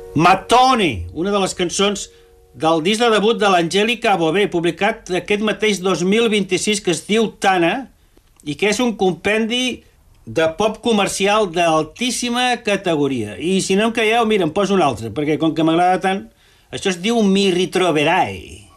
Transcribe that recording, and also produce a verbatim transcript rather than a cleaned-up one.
Matone, una de les cançons del disc de debut de l'Angélica Bové, publicat aquest mateix dos mil vint-i-sis, que es diu Tana, i que és un compendi de pop comercial d'altíssima categoria. I si no em creieu, mira, em poso un altre, perquè com que m'agrada tant, això es diu Mi ritroverai.